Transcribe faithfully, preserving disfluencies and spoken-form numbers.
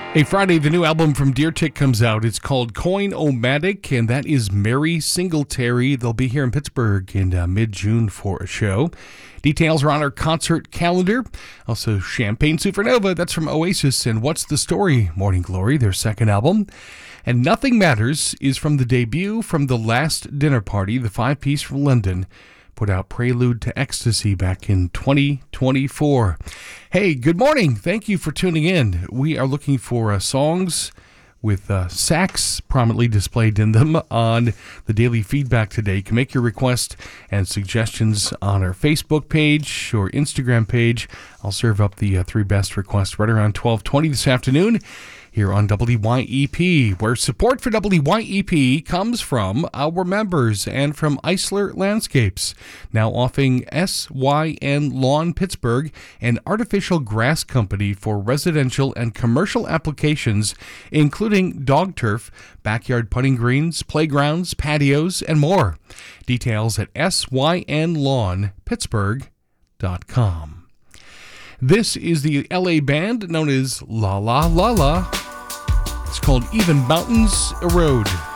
Hey, Friday, the new album from Deer Tick comes out. It's called Coin-O-Matic, and that is Mary Singletary. They'll be here in Pittsburgh in uh, mid-June for a show. Details are on our concert calendar. Also, Champagne Supernova, that's from Oasis, and What's the Story? Morning Glory, their second album. And Nothing Matters is from the debut from The Last Dinner Party, the five-piece from London. Put out Prelude to Ecstasy back in twenty twenty-four. Hey, good morning. Thank you for tuning in. We are looking for uh, songs with uh, sax prominently displayed in them on the daily feedback today. You can make your request and suggestions on our Facebook page or Instagram page. I'll serve up the uh, three best requests right around twelve twenty this afternoon here on W Y E P, where support for W Y E P comes from our members and from Eisler Landscapes, now offering S Y N Lawn Pittsburgh, an artificial grass company for residential and commercial applications, including dog turf, backyard putting greens, playgrounds, patios, and more. Details at S Y N lawn pittsburgh dot com. This is the L A band known as La La La La. It's called Even Mountains Erode.